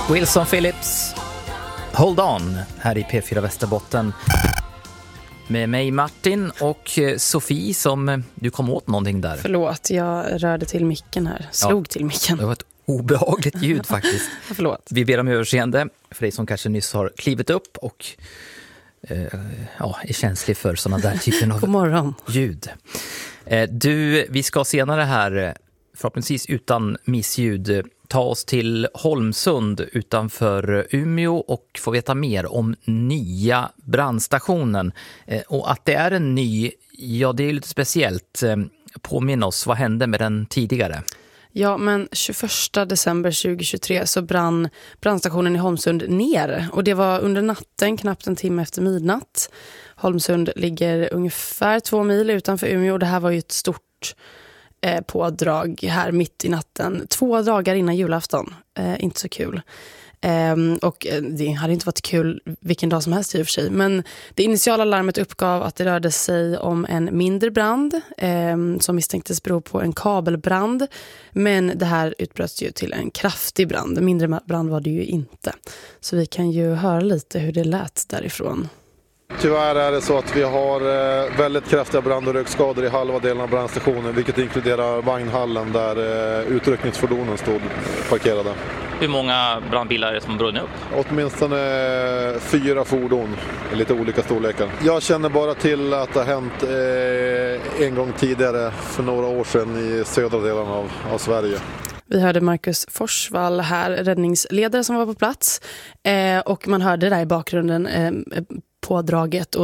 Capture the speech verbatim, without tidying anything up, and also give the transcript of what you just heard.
Wilson Phillips, Hold On, här i P fyra Västerbotten. Med mig Martin och Sofie som du kom åt någonting där. Förlåt, jag rörde till micken här. Slog ja, till micken. Det var ett obehagligt ljud faktiskt. Förlåt. Vi ber om överseende för dig som kanske nyss har klivit upp och eh, ja, är känslig för sådana där typen av God morgon. ljud. Eh, du, vi ska senare här, förhoppningsvis utan missljud, ta oss till Holmsund utanför Umeå och få veta mer om nya brandstationen. Eh, och att det är en ny, ja det är lite speciellt. Eh, påminna oss, vad hände med den tidigare? Ja, men tjugoförsta december tjugohundratjugotre så brann brandstationen i Holmsund ner. Och det var under natten, knappt en timme efter midnatt. Holmsund ligger ungefär två mil utanför Umeå. Det här var ju ett stort eh, pådrag här mitt i natten. Två dagar innan julafton. Eh, inte så kul. Um, och det hade inte varit kul vilken dag som helst i och för sig. Men det initiala larmet uppgav att det rörde sig om en mindre brand um, som misstänktes bero på en kabelbrand. Men det här utbröts ju till en kraftig brand. Mindre brand var det ju inte. Så vi kan ju höra lite hur det lät därifrån. Tyvärr är det så att vi har väldigt kraftiga brand- och rökskador i halva delen av brandstationen, vilket inkluderar vagnhallen där utryckningsfordonen stod parkerade. Hur många brandbilar är det som har brunnit upp? Åtminstone fyra fordon i lite olika storlekar. Jag känner bara till att det har hänt eh, en gång tidigare för några år sedan i södra delen av, av Sverige. Vi hörde Marcus Forsvall här, räddningsledare som var på plats. Eh, och man hörde där i bakgrunden eh, pådraget och